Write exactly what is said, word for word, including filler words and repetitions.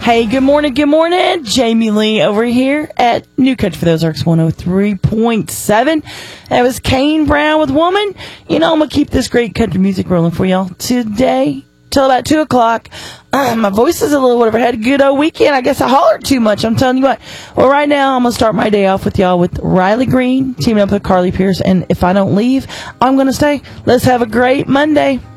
Hey, good morning, good morning. Jamie Lee over here at New Country for the Ozarks one oh three point seven. That was Kane Brown with Woman. You know, I'm going to keep this great country music rolling for y'all today till about two o'clock. Uh, my voice is a little whatever. I had a good old weekend. I guess I hollered too much. I'm telling you what. Well, right now, I'm going to start my day off with y'all with Riley Green teaming up with Carly Pierce. And if I don't leave, I'm going to stay. Let's have a great Monday.